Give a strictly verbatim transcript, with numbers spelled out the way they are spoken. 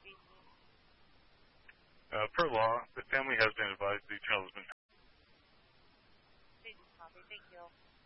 Uh, per law, the family has been advised the child has been. Please copy. Thank you.